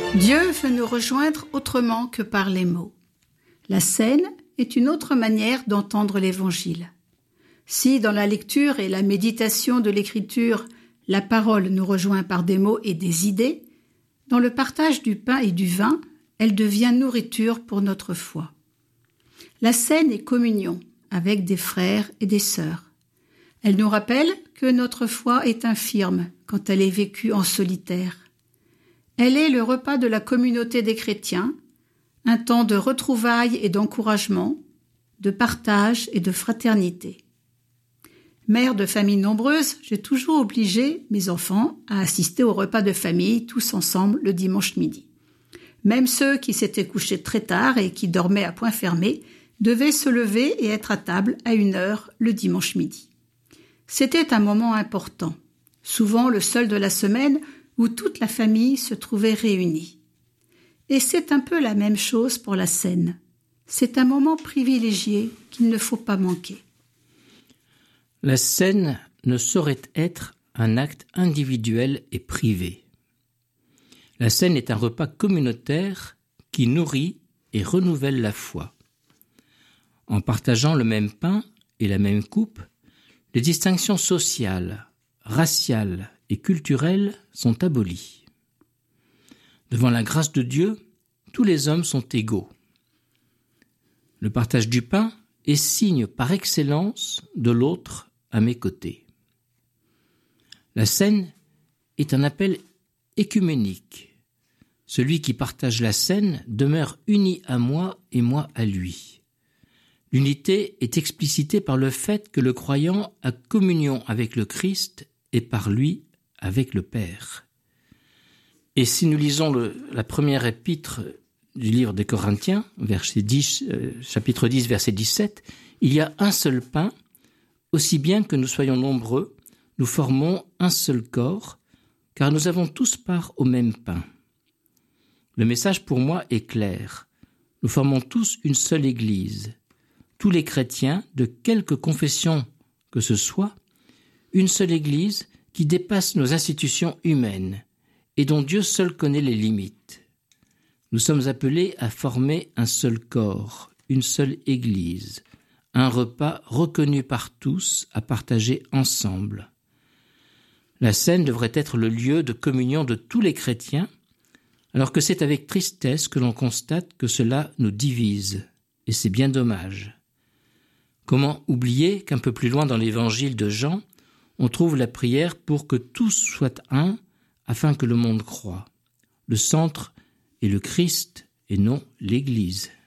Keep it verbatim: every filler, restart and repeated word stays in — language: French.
Dieu veut nous rejoindre autrement que par les mots. La scène est une autre manière d'entendre l'Évangile. Si dans la lecture et la méditation de l'Écriture, la parole nous rejoint par des mots et des idées, dans le partage du pain et du vin, elle devient nourriture pour notre foi. La scène est communion avec des frères et des sœurs. Elle nous rappelle que notre foi est infirme quand elle est vécue en solitaire. Elle est le repas de la communauté des chrétiens, un temps de retrouvailles et d'encouragement, de partage et de fraternité. Mère de famille nombreuse, j'ai toujours obligé mes enfants à assister au repas de famille tous ensemble le dimanche midi. Même ceux qui s'étaient couchés très tard et qui dormaient à point fermé devaient se lever et être à table à une heure le dimanche midi. C'était un moment important, souvent le seul de la semaine où toute la famille se trouvait réunie. Et c'est un peu la même chose pour la scène. C'est un moment privilégié qu'il ne faut pas manquer. La scène ne saurait être un acte individuel et privé. La scène est un repas communautaire qui nourrit et renouvelle la foi. En partageant le même pain et la même coupe, les distinctions sociales, raciales et culturelles sont abolies. Devant la grâce de Dieu, tous les hommes sont égaux. Le partage du pain est signe par excellence de l'autre à mes côtés. La scène est un appel œcuménique. Celui qui partage la scène demeure uni à moi et moi à lui. L'unité est explicitée par le fait que le croyant a communion avec le Christ et par lui avec le Père. Et si nous lisons le, la première épître du livre des Corinthiens, verset dix, euh, chapitre dix, verset dix-sept, il y a un seul pain, aussi bien que nous soyons nombreux, nous formons un seul corps, car nous avons tous part au même pain. Le message pour moi est clair. Nous formons tous une seule Église. Tous les chrétiens, de quelque confession que ce soit, une seule Église qui dépasse nos institutions humaines et dont Dieu seul connaît les limites. Nous sommes appelés à former un seul corps, une seule Église, un repas reconnu par tous à partager ensemble. La scène devrait être le lieu de communion de tous les chrétiens, alors que c'est avec tristesse que l'on constate que cela nous divise, et c'est bien dommage. Comment oublier qu'un peu plus loin dans l'évangile de Jean, on trouve la prière pour que tous soient un, afin que le monde croie. Le centre est le Christ et non l'Église.